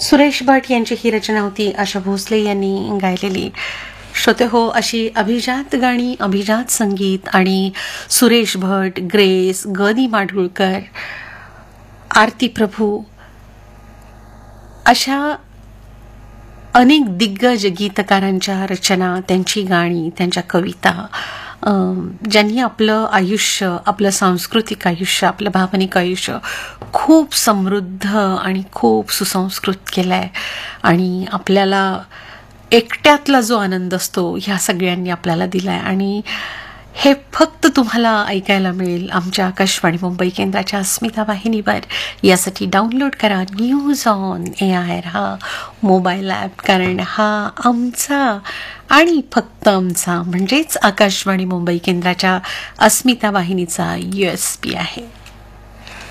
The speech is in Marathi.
सुरेश भट यांची ही रचना होती आशा भोसले यांनी गायलेली. श्रोते हो, अशी अभिजात गाणी, अभिजात संगीत आणि सुरेश भट, ग्रेस, गदी माडगुळकर, आरती प्रभू अशा अनेक दिग्गज गीतकारांच्या रचना, त्यांची गाणी, त्यांच्या कविता, ज्यांनी आपलं आयुष्य, आपलं सांस्कृतिक आयुष्य, आपलं भावनिक आयुष्य खूप समृद्ध आणि खूप सुसंस्कृत केलं आहे. आणि आपल्याला एकट्यातला जो आनंद असतो ह्या सगळ्यांनी आपल्याला दिला आहे. आणि हे फक्त तुम्हाला ऐकायला मिळेल आमच्या आकाशवाणी मुंबई केंद्राच्या अस्मिता वाहिनीवर. यासाठी डाउनलोड करा न्यूज ऑन AIR हा मोबाईल ॲप, कारण हा आमचा आणि फक्त आमचा म्हणजेच आकाशवाणी मुंबई केंद्राच्या अस्मिता वाहिनीचा USP आहे.